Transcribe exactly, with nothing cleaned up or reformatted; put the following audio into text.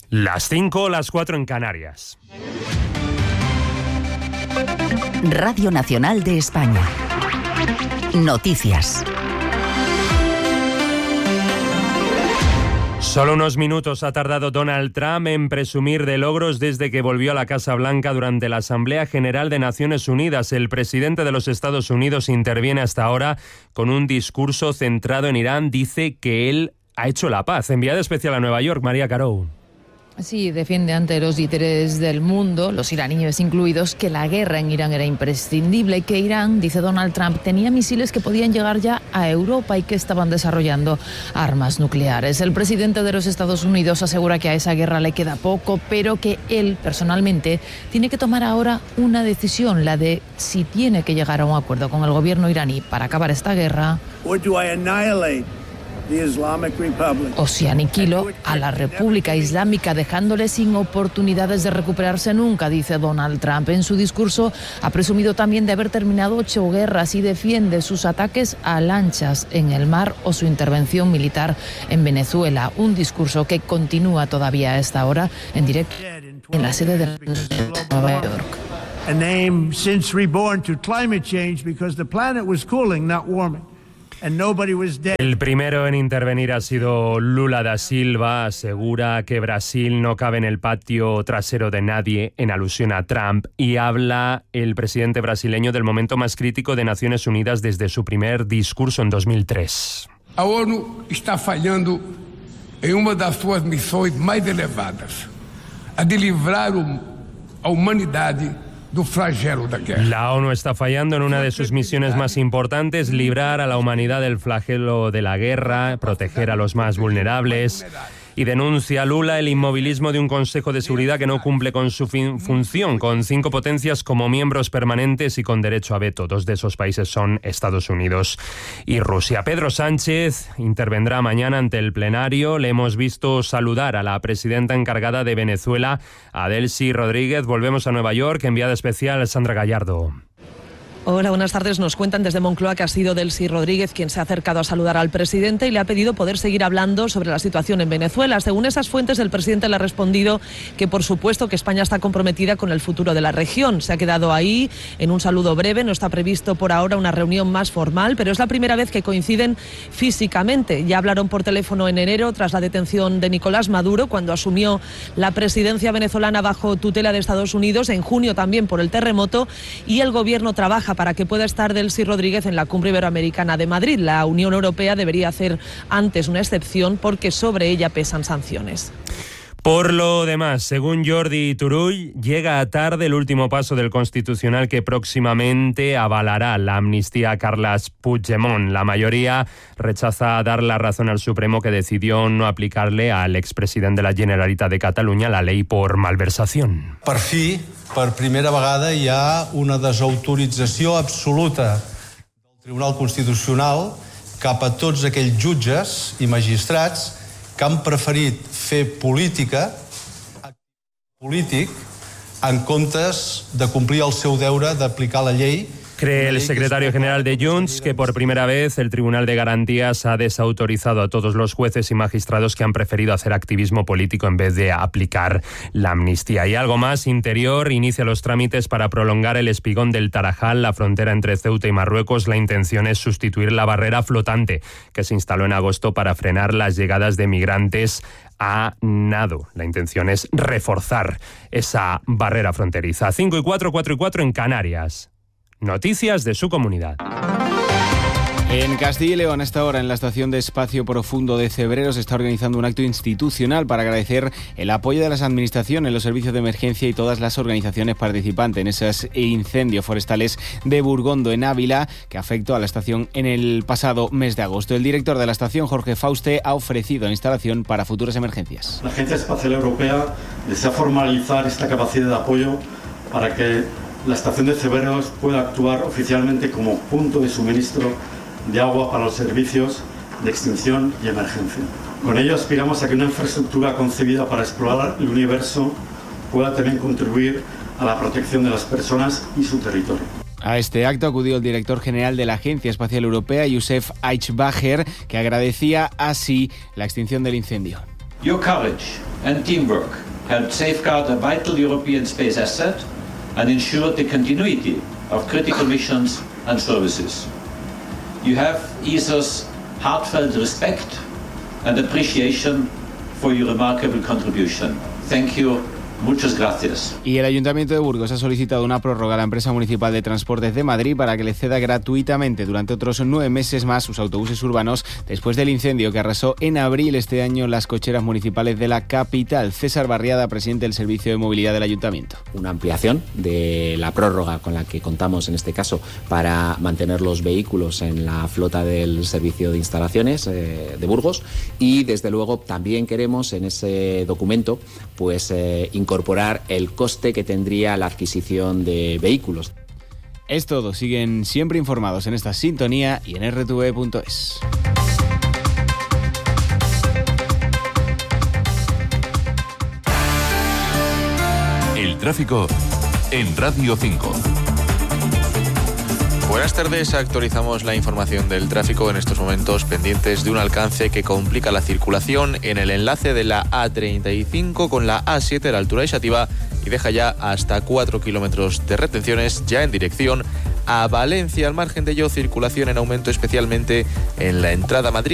Las cinco, las cuatro en Canarias. Radio Nacional de España. Noticias. Solo unos minutos ha tardado Donald Trump en presumir de logros desde que volvió a la Casa Blanca durante la Asamblea General de Naciones Unidas. El presidente de los Estados Unidos interviene hasta ahora con un discurso centrado en Irán. Dice que él ha hecho la paz. Enviada especial a Nueva York, María Carou. Sí, defiende ante los líderes del mundo, los iraníes incluidos, que la guerra en Irán era imprescindible y que Irán, dice Donald Trump, tenía misiles que podían llegar ya a Europa y que estaban desarrollando armas nucleares. El presidente de los Estados Unidos asegura que a esa guerra le queda poco, pero que él, personalmente, tiene que tomar ahora una decisión, la de si tiene que llegar a un acuerdo con el gobierno iraní para acabar esta guerra o si aniquilo a la República Islámica dejándole sin oportunidades de recuperarse nunca, dice Donald Trump. En su discurso ha presumido también de haber terminado ocho guerras y defiende sus ataques a lanchas en el mar o su intervención militar en Venezuela. Un discurso que continúa todavía a esta hora en directo en la sede de Nueva York. A name since reborn to climate change because the planet was cooling, not warming. El primero en intervenir ha sido Lula da Silva. Asegura que Brasil no cabe en el patio trasero de nadie, en alusión a Trump, y habla el presidente brasileño del momento más crítico de Naciones Unidas desde su primer discurso en dos mil tres. A ONU está fallando en una de sus misiones más elevadas, a de livrar a humanidad do flagelo da guerra. La ONU está fallando en una de sus misiones más importantes, librar a la humanidad del flagelo de la guerra, proteger a los más vulnerables. Y denuncia Lula el inmovilismo de un Consejo de Seguridad que no cumple con su fin- función, con cinco potencias como miembros permanentes y con derecho a veto. Dos de esos países son Estados Unidos y Rusia. Pedro Sánchez intervendrá mañana ante el plenario. Le hemos visto saludar a la presidenta encargada de Venezuela, a Delcy Rodríguez. Volvemos a Nueva York, enviada especial Sandra Gallardo. Hola, buenas tardes. Nos cuentan desde Moncloa que ha sido Delcy Rodríguez quien se ha acercado a saludar al presidente y le ha pedido poder seguir hablando sobre la situación en Venezuela. Según esas fuentes, el presidente le ha respondido que por supuesto que España está comprometida con el futuro de la región. Se ha quedado ahí en un saludo breve. No está previsto por ahora una reunión más formal, pero es la primera vez que coinciden físicamente. Ya hablaron por teléfono en enero tras la detención de Nicolás Maduro, cuando asumió la presidencia venezolana bajo tutela de Estados Unidos, en junio también por el terremoto, y el gobierno trabaja para que pueda estar Delcy Rodríguez en la Cumbre Iberoamericana de Madrid. La Unión Europea debería hacer antes una excepción porque sobre ella pesan sanciones. Por lo demás, según Jordi Turull, llega tarde el último paso del Constitucional que próximamente avalará la amnistía a Carles Puigdemont. La mayoría rechaza dar la razón al Supremo, que decidió no aplicarle al expresidente de la Generalitat de Catalunya la ley por malversación. Per fi, per primera vegada, hi ha una desautorització absoluta del Tribunal Constitucional cap a tots aquells jutges i magistrats que han preferit fer política, polític, en comptes de complir el seu deure d'aplicar la llei. Cree el secretario general de Junts que por primera vez el Tribunal de Garantías ha desautorizado a todos los jueces y magistrados que han preferido hacer activismo político en vez de aplicar la amnistía. Y algo más, Interior inicia los trámites para prolongar el espigón del Tarajal, la frontera entre Ceuta y Marruecos. La intención es sustituir la barrera flotante que se instaló en agosto para frenar las llegadas de migrantes a nado. La intención es reforzar esa barrera fronteriza. cinco y cuatro, cuatro y cuatro en Canarias. Noticias de su comunidad. En Castilla y León, a esta hora, en la estación de Espacio Profundo de Cebreros, se está organizando un acto institucional para agradecer el apoyo de las administraciones, los servicios de emergencia y todas las organizaciones participantes en esos incendios forestales de Burgondo, en Ávila, que afectó a la estación en el pasado mes de agosto. El director de la estación, Jorge Fauste, ha ofrecido la instalación para futuras emergencias. La Agencia Espacial Europea desea formalizar esta capacidad de apoyo para que la estación de Cebreros pueda actuar oficialmente como punto de suministro de agua para los servicios de extinción y emergencia. Con ello aspiramos a que una infraestructura concebida para explorar el universo pueda también contribuir a la protección de las personas y su territorio. A este acto acudió el director general de la Agencia Espacial Europea, Josef Eichbacher, que agradecía así la extinción del incendio. Your courage and teamwork helped safeguard a vital European space asset and ensured the continuity of critical missions and services. You have E S A's heartfelt respect and appreciation for your remarkable contribution. Thank you. Muchas gracias. Y el Ayuntamiento de Burgos ha solicitado una prórroga a la empresa municipal de transportes de Madrid para que le ceda gratuitamente durante otros nueve meses más sus autobuses urbanos después del incendio que arrasó en abril este año las cocheras municipales de la capital. César Barriada, presidente del Servicio de Movilidad del Ayuntamiento. Una ampliación de la prórroga con la que contamos en este caso para mantener los vehículos en la flota del servicio de instalaciones eh, de Burgos, y desde luego también queremos en ese documento pues eh, incorporar el coste que tendría la adquisición de vehículos. Es todo, siguen siempre informados en esta sintonía y en erre te ve punto es. El tráfico en Radio cinco. Buenas tardes, actualizamos la información del tráfico en estos momentos pendientes de un alcance que complica la circulación en el enlace de la A treinta y cinco con la A siete a la altura de Xàtiva y deja ya hasta cuatro kilómetros de retenciones ya en dirección a Valencia. Al margen de ello, circulación en aumento especialmente en la entrada a Madrid.